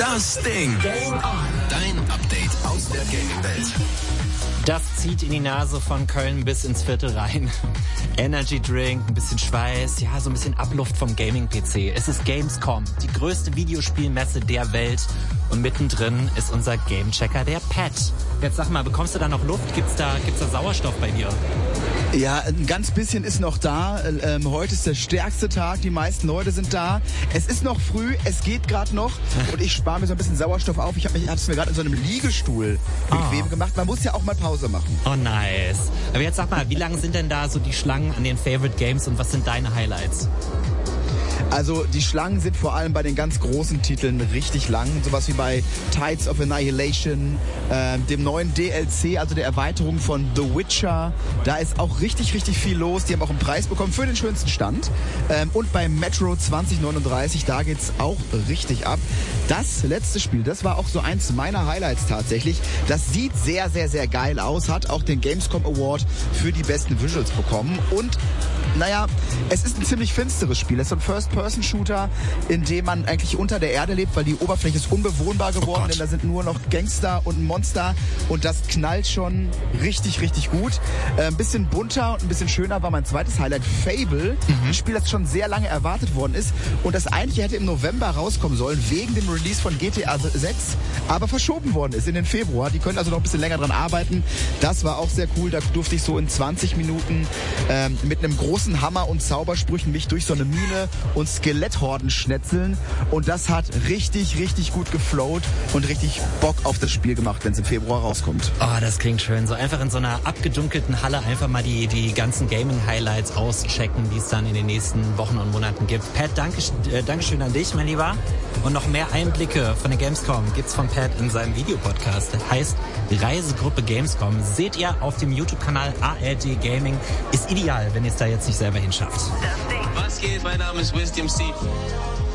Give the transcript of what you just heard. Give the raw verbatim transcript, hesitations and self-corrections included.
Das Ding. Game on. Dein Update aus der Gaming-Welt. Das zieht in die Nase von Köln bis ins Viertel rein. Energy Drink, ein bisschen Schweiß, ja, so ein bisschen Abluft vom Gaming-P C. Es ist Gamescom, die größte Videospielmesse der Welt. Und mittendrin ist unser Gamechecker, der Pat. Jetzt sag mal, bekommst du da noch Luft? Gibt's da, gibt's da Sauerstoff bei dir? Ja, ein ganz bisschen ist noch da. Ähm, heute ist der stärkste Tag, die meisten Leute sind da. Es ist noch früh, es geht gerade noch und ich spare mir so ein bisschen Sauerstoff auf. Ich habe es mir gerade in so einem Liegestuhl bequem oh. gemacht. Man muss ja auch mal Pause machen. Oh, nice. Aber jetzt sag mal, wie lang sind denn da so die Schlangen an den Favorite Games und was sind deine Highlights? Also die Schlangen sind vor allem bei den ganz großen Titeln richtig lang. Sowas wie bei Tides of Annihilation, äh, dem neuen D L C, also der Erweiterung von The Witcher. Da ist auch richtig, richtig viel los. Die haben auch einen Preis bekommen für den schönsten Stand. Ähm, und bei Metro zwanzig neununddreißig, da geht's auch richtig ab. Das letzte Spiel, das war auch so eins meiner Highlights tatsächlich. Das sieht sehr, sehr, sehr geil aus. Hat auch den Gamescom Award für die besten Visuals bekommen. Und naja, es ist ein ziemlich finsteres Spiel. Es ist ein First-Person-Shooter, in dem man eigentlich unter der Erde lebt, weil die Oberfläche ist unbewohnbar geworden, oh denn da sind nur noch Gangster und Monster und das knallt schon richtig, richtig gut. Äh, ein bisschen bunter und ein bisschen schöner war mein zweites Highlight, Fable. Mhm. Ein Spiel, das schon sehr lange erwartet worden ist und das eigentlich hätte im November rauskommen sollen, wegen dem Release von G T A sechs, aber verschoben worden ist in den Februar. Die können also noch ein bisschen länger dran arbeiten. Das war auch sehr cool. Da durfte ich so in zwanzig Minuten ähm, mit einem großen Hammer und Zaubersprüchen mich durch so eine Mine und Skeletthorden schnetzeln und das hat richtig, richtig gut geflowt und richtig Bock auf das Spiel gemacht, wenn es im Februar rauskommt. Oh, das klingt schön. So einfach in so einer abgedunkelten Halle einfach mal die, die ganzen Gaming-Highlights auschecken, die es dann in den nächsten Wochen und Monaten gibt. Pat, danke, äh, Dankeschön an dich, mein Lieber. Und noch mehr Einblicke von der Gamescom gibt's von Pat in seinem Videopodcast. Der heißt Reisegruppe Gamescom. Seht ihr auf dem YouTube-Kanal A R D Gaming. Ist ideal, wenn ihr es da jetzt nicht selber hinschafft. Was geht? Mein Name ist Wisdom C.